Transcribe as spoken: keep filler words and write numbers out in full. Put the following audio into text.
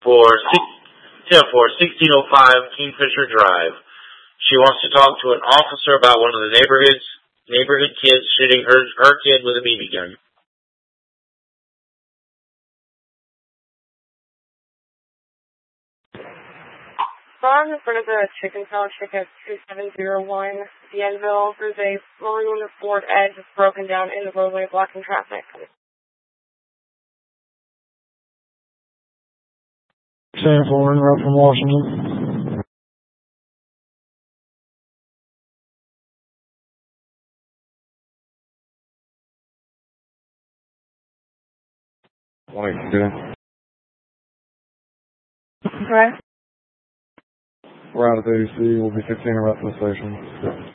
for ten four, sixteen oh five Kingfisher Drive. She wants to talk to an officer about one of the neighborhood's neighborhood kids shooting her her kid with a B B gun. On in front of the chicken salad chicken at two seven zero one Bienville, there's a maroon Ford Edge that's broken down in the roadway blocking traffic. Sam Foreman, right from Washington. What are you doing? Okay. We're out of A C. We'll be fifteen around the station.